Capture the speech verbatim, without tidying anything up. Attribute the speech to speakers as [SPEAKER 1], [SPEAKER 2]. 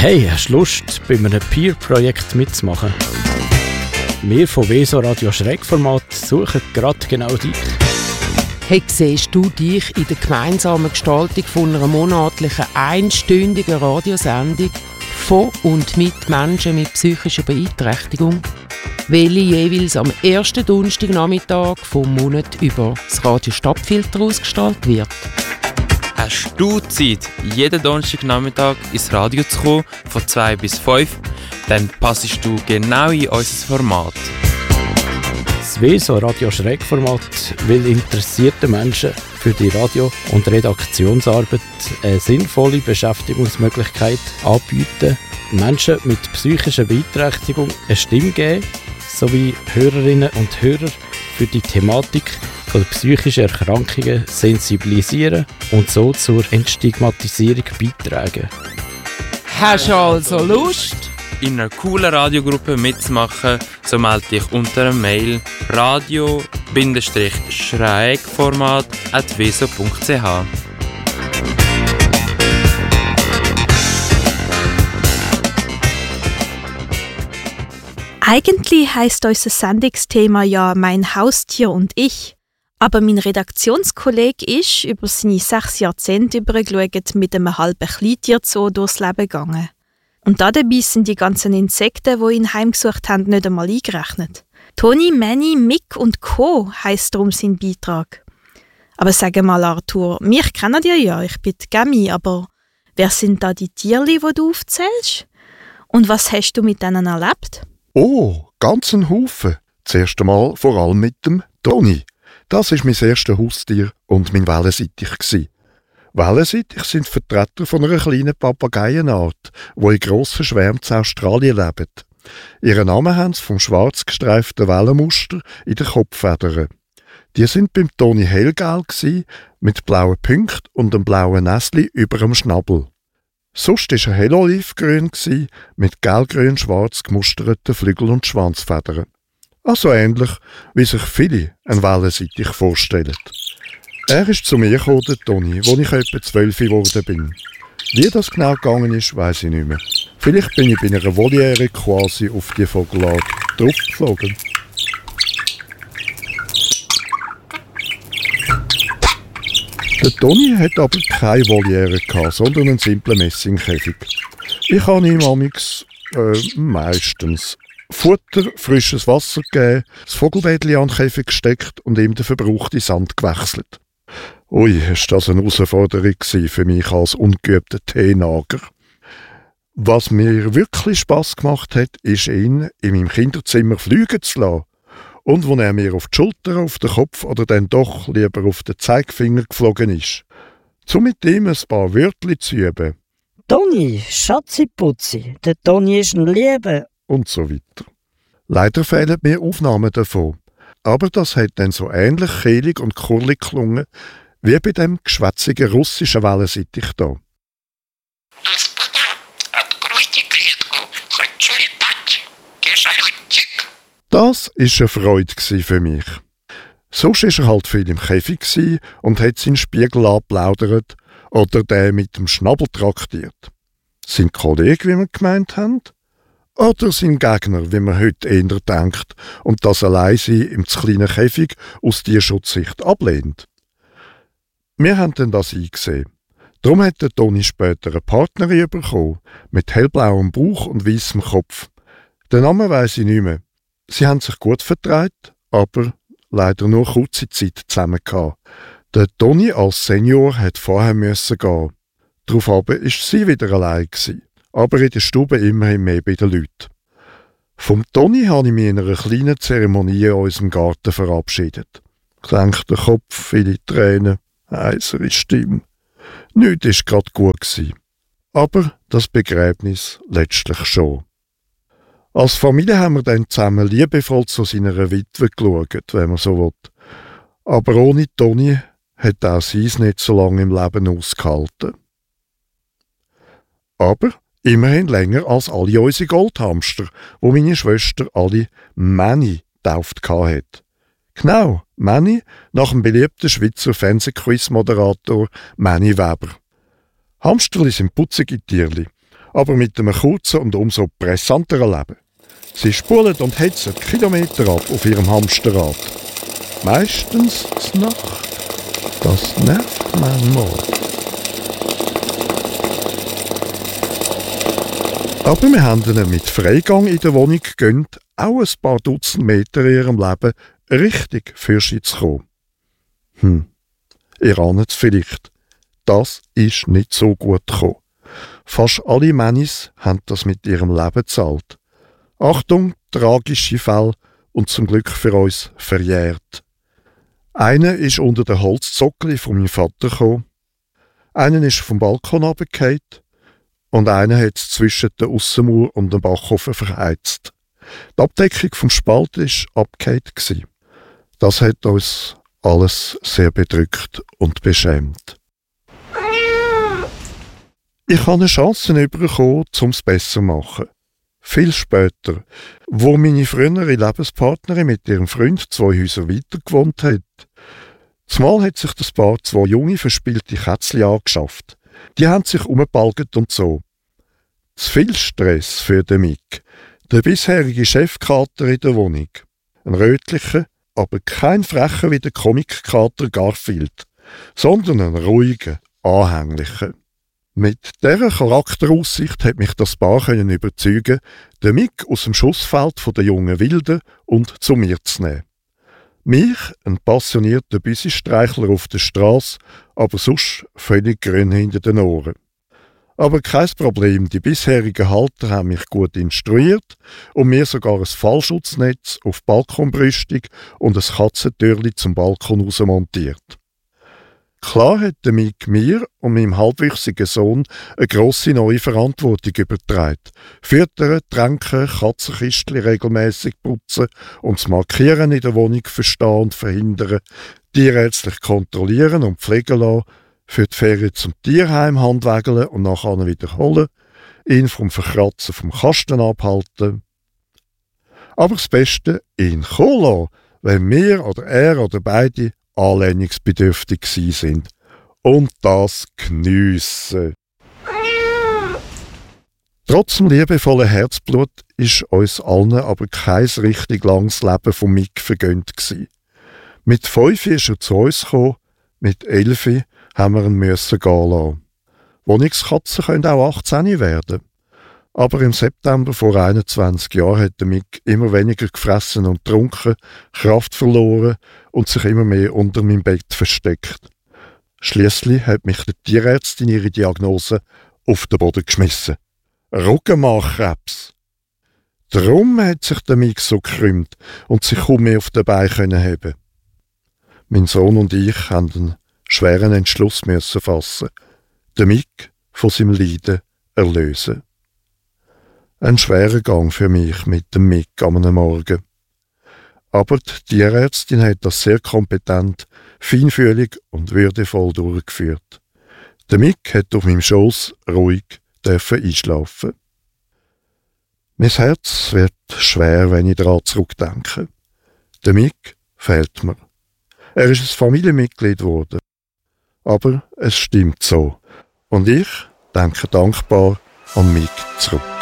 [SPEAKER 1] Hey, hast du Lust, bei einem Peer-Projekt mitzumachen? Wir von Veso Radio Schrägformat suchen gerade genau dich.
[SPEAKER 2] Hey, siehst du dich in der gemeinsamen Gestaltung von einer monatlichen einstündigen Radiosendung von und mit Menschen mit psychischer Beeinträchtigung, welche jeweils am ersten Donnerstagnachmittag vom Monat über das Radio Stadtfilter ausgestrahlt wird?
[SPEAKER 3] Hast du Zeit, jeden Donnerstagnachmittag ins Radio zu kommen, von zwei bis fünf, dann passest du genau in unser Format.
[SPEAKER 1] Das Veso Radio Schrägformat will interessierten Menschen für die Radio- und Redaktionsarbeit eine sinnvolle Beschäftigungsmöglichkeit anbieten, Menschen mit psychischer Beeinträchtigung eine Stimme geben, sowie Hörerinnen und Hörer für die Thematik von psychischen Erkrankungen sensibilisieren und so zur Entstigmatisierung beitragen.
[SPEAKER 2] Hast du also Lust?
[SPEAKER 3] In einer coolen Radiogruppe mitzumachen, so melde dich unter einer Mail radio-schrägformat at veso punkt c h.
[SPEAKER 4] Eigentlich heisst unser Sendungsthema ja «Mein Haustier und ich». Aber mein Redaktionskollege ist über seine sechs Jahrzehnte übergeschaut mit einem halben Kleintierzoo durchs Leben gegangen. Und dabei sind die ganzen Insekten, die ihn heimgesucht haben, nicht einmal eingerechnet. Toni, Manny, Mick und Co. heisst darum sein Beitrag. Aber sag mal, Arthur, mich kennen die ja, ich bin die Gemi, aber wer sind da die Tierli, die du aufzählst? Und was hast du mit denen erlebt?
[SPEAKER 5] Oh, ganz ein Haufen. Zuerst einmal vor allem mit dem Toni. Das war mein erstes Haustier und mein Wellensittich. Wellensittich sind Vertreter von einer kleinen Papageienart, die in grossen Schwärmen in Australien leben. Ihren Namen haben sie vom schwarz gestreiften Wellenmuster in den Kopffedern. Die sind beim Toni hellgelb mit blauen Punkten und einem blauen Näsli über dem Schnabel. Sonst war er hell olivgrün mit gelb-grün-schwarz gemusterten Flügel- und Schwanzfedern. Also ähnlich, wie sich viele einen Wellensittich vorstellen. Er ist zu mir gekommen, der Toni, als ich etwa zwölf geworden bin. Wie das genau gegangen ist, weiss ich nicht mehr. Vielleicht bin ich bei einer Voliere quasi auf die Vogelart draufgeflogen. Der Toni hat aber keine Voliere gehabt, sondern einen simplen Messingkäfig. Ich habe ihm amigs, äh, meistens Futter, frisches Wasser gegeben, das Vogelbettchen an den Käfig gesteckt und ihm den verbrauchten Sand gewechselt. Ui, ist das eine Herausforderung für mich als ungeübter Teenager. Was mir wirklich Spass gemacht hat, ist, ihn in meinem Kinderzimmer fliegen zu lassen. Und wo er mir auf die Schulter, auf den Kopf oder dann doch lieber auf den Zeigefinger geflogen ist. So mit ihm ein paar Wörtchen zu üben.
[SPEAKER 6] Toni, Schatziputzi, der Toni ist ein Liebe.
[SPEAKER 5] Und so weiter. Leider fehlen mir Aufnahmen davon. Aber das hat dann so ähnlich kehlig und kurlig geklungen, wie bei dem geschwätzigen russischen Wellensittich da. Das war eine Freude für mich. Sonst war er halt viel im Käfig und hat seinen Spiegel abplaudert oder den mit dem Schnabel traktiert. Sein Kollege, wie wir gemeint haben? Oder sein Gegner, wie man heute eher denkt und das Alleinsein im zu kleinen Käfig aus Tierschutzsicht ablehnt. Wir haben dann das eingesehen. Darum hat der Toni später eine Partnerin bekommen, mit hellblauem Bauch und weissem Kopf. Den Namen weiss ich nicht mehr. Sie haben sich gut vertraut, aber leider nur kurze Zeit zusammen gehabt. Der Toni als Senior hat vorher müssen gehen. Daraufhin war sie wieder allein gewesen. Aber in der Stube immerhin mehr bei den Leuten. Vom Toni habe ich mich in einer kleinen Zeremonie in unserem Garten verabschiedet. Gesenkter Kopf, viele Tränen, heisere Stimme. Nichts war gerade gut gewesen. Aber das Begräbnis letztlich schon. Als Familie haben wir dann zusammen liebevoll zu seiner Witwe geschaut, wenn man so will. Aber ohne Toni hat auch sie es nicht so lange im Leben ausgehalten. Aber immerhin länger als alle unsere Goldhamster, wo meine Schwester alle Manny getauft hat. Genau, Manny nach dem beliebten Schweizer Fernsehquiz-Moderator Manny Weber. Hamsterli sind putzige Tierli, aber mit einem kurzen und umso brisanteren Leben. Sie spulen und hetzen Kilometer ab auf ihrem Hamsterrad. Meistens zur Nacht. Das nervt manchmal. Aber wir haben ihnen mit Freigang in der Wohnung gegönnt, auch ein paar Dutzend Meter in ihrem Leben richtig für sie zu kommen. Hm, ihr ahnt es vielleicht. Das ist nicht so gut gekommen. Fast alle Männis haben das mit ihrem Leben gezahlt. Achtung, tragische Fälle und zum Glück für uns verjährt. Einer ist unter den Holzzockli von meinem Vater gekommen. Einer ist vom Balkon runtergefallen. Und einer hat es zwischen der Aussenmauer und dem Backofen verheizt. Die Abdeckung vom Spalt war abgehakt. Das hat uns alles sehr bedrückt und beschämt. Ich habe eine Chance bekommen, um es besser zu machen. Viel später, wo meine frühere Lebenspartnerin mit ihrem Freund zwei Häuser weiter gewohnt hat. Zumal hat sich das Paar zwei junge, verspielte Kätzchen angeschafft. Die haben sich umgebalgt und so. Zu viel Stress für den Mick, der bisherige Chefkater in der Wohnung. Ein rötlicher, aber kein frecher wie der Comic-Kater Garfield, sondern ein ruhiger, anhänglicher. Mit dieser Charakteraussicht hat mich das Paar können überzeugen, den Mick aus dem Schussfeld der jungen Wilden und zu mir zu nehmen. Mich, ein passionierter Büssi-Streichler auf der Straße, aber sonst völlig grün hinter den Ohren. Aber kein Problem, die bisherigen Halter haben mich gut instruiert und mir sogar ein Fallschutznetz auf Balkonbrüstung und ein Katzentürli zum Balkon raus montiert. Klar hat der Mick mir und meinem halbwüchsigen Sohn eine grosse neue Verantwortung übertragen. Füttern, tränken, Katzenkistchen regelmässig putzen und das Markieren in der Wohnung verstehen und verhindern, tierärztlich kontrollieren und pflegen lassen, für die Ferien zum Tierheim handwägeln und nachher wiederholen, ihn vom Verkratzen vom Kasten abhalten. Aber das Beste, ihn kommen lassen, wenn wir oder er oder beide anlehnungsbedürftig sind. Und das geniessen. Trotz dem liebevollen Herzblut ist uns allen aber kein richtig langes Leben von Mick vergönnt gewesen. Mit fünf ist er zu uns gekommen, mit elf haben wir ihn müssen gehen lassen. Wohnungskatzen können auch achtzehn werden. Aber im September vor einundzwanzig Jahren hat der Mick immer weniger gefressen und getrunken, Kraft verloren und sich immer mehr unter meinem Bett versteckt. Schliesslich hat mich die Tierärztin ihre Diagnose auf den Boden geschmissen. Rückenmarkkrebs. Darum hat sich der Mick so gekrümmt und sich kaum mehr auf den Beinen heben. Mein Sohn und ich haben einen schweren Entschluss müssen fassen, den Mick von seinem Leiden erlösen. Ein schwerer Gang für mich mit dem Mick am Morgen. Aber die Tierärztin hat das sehr kompetent, feinfühlig und würdevoll durchgeführt. Der Mick hat auf meinem Schoss ruhig dürfen einschlafen. Mein Herz wird schwer, wenn ich daran zurückdenke. Der Mick fehlt mir. Er ist ein Familienmitglied geworden. Aber es stimmt so. Und ich denke dankbar an Mick zurück.